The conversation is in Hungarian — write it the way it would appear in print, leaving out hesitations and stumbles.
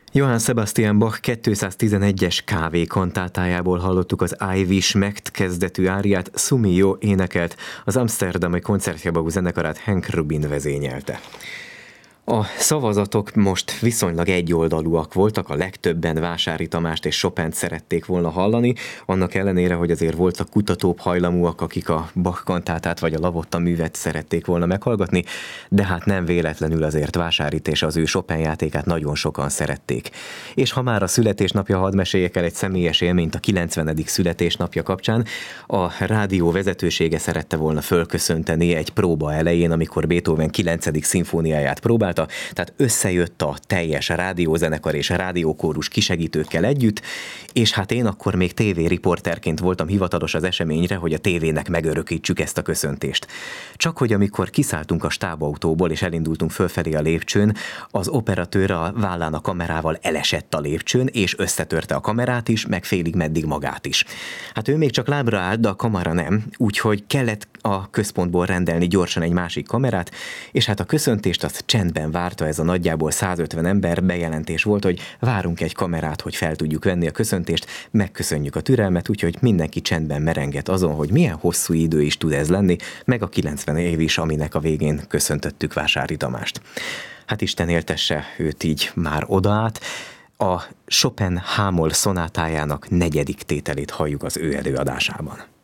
Johann Sebastian Bach 211-es kávékantátájából hallottuk az I Wish Mecht kezdetű áriát, Sumi Jo énekelt, az amszterdami koncertjebagú zenekarát Henk Rubin vezényelte. A szavazatok most viszonylag egyoldalúak voltak, a legtöbben Vásáry Tamást és Chopint szerették volna hallani, annak ellenére, hogy azért voltak kutatóbb hajlamúak, akik a Bach kantátát vagy a Lavotta művet szerették volna meghallgatni, de hát nem véletlenül azért Vásáryt és az ő Chopin játékát nagyon sokan szerették. És ha már a születésnapja, hadd meséljek el egy személyes élményt a 90. születésnapja kapcsán. A rádió vezetősége szerette volna fölköszönteni egy próba elején, amikor Beethoven 9. szimfóniáját próbálta, tehát összejött a teljes rádiózenekar és a rádiókórus kisegítőkkel együtt, és hát én akkor még tévériporterként voltam hivatalos az eseményre, hogy a tévének megörökítsük ezt a köszöntést. Csak hogy amikor kiszálltunk a stábautóból és elindultunk fölfelé a lépcsőn, az operatőr a vállán a kamerával elesett a lépcsőn, és összetörte a kamerát is, meg félig meddig magát is. Hát ő még csak lábra állt, de a kamera nem, úgyhogy kellett a központból rendelni gyorsan egy másik kamerát, és hát a köszöntést azt csendben várta ez a nagyjából 150 ember. Bejelentés volt, hogy várunk egy kamerát, hogy fel tudjuk venni a köszöntést, megköszönjük a türelmet, úgyhogy mindenki csendben merenget azon, hogy milyen hosszú idő is tud ez lenni, meg a 90 év is, aminek a végén köszöntöttük Vásáry Tamást. Hát Isten éltesse őt így már oda át. A Chopin H-moll szonátájának 4. tételét halljuk az ő előadásában.